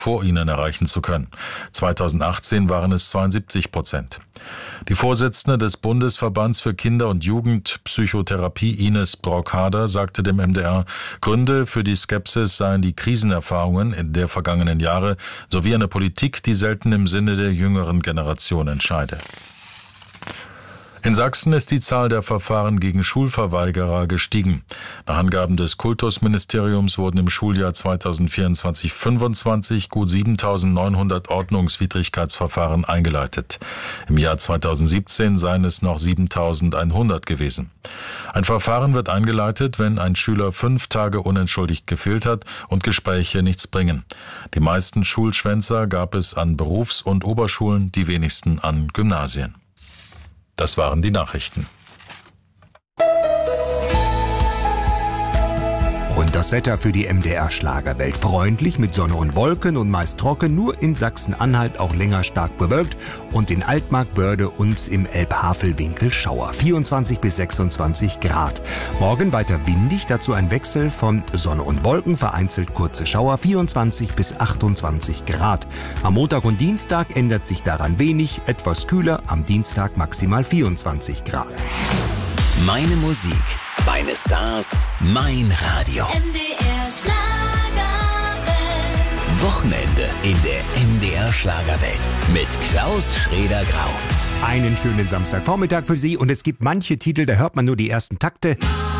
vor ihnen erreichen zu können. 2018 waren es 72%. Die Vorsitzende des Bundesverbands für Kinder- und Jugendpsychotherapie, Ines Brockhader, sagte dem MDR, Gründe für die Skepsis seien die Krisenerfahrungen in der vergangenen Jahre sowie eine Politik, die selten im Sinne der jüngeren Generation entscheide. In Sachsen ist die Zahl der Verfahren gegen Schulverweigerer gestiegen. Nach Angaben des Kultusministeriums wurden im Schuljahr 2024/25 gut 7.900 Ordnungswidrigkeitsverfahren eingeleitet. Im Jahr 2017 seien es noch 7.100 gewesen. Ein Verfahren wird eingeleitet, wenn ein Schüler 5 Tage unentschuldigt gefehlt hat und Gespräche nichts bringen. Die meisten Schulschwänzer gab es an Berufs- und Oberschulen, die wenigsten an Gymnasien. Das waren die Nachrichten. Und das Wetter für die MDR-Schlagerwelt. Freundlich mit Sonne und Wolken und meist trocken, nur in Sachsen-Anhalt auch länger stark bewölkt und in Altmark, Börde und im Elbhavelwinkel Schauer. 24 bis 26 Grad. Morgen weiter windig, dazu ein Wechsel von Sonne und Wolken, vereinzelt kurze Schauer, 24 bis 28 Grad. Am Montag und Dienstag ändert sich daran wenig, etwas kühler, am Dienstag maximal 24 Grad. Meine Musik, meine Stars, mein Radio. MDR Schlagerwelt. Wochenende in der MDR Schlagerwelt mit Klaus Schraeder-Grau. Einen schönen Samstagvormittag für Sie und es gibt manche Titel, da hört man nur die ersten Takte.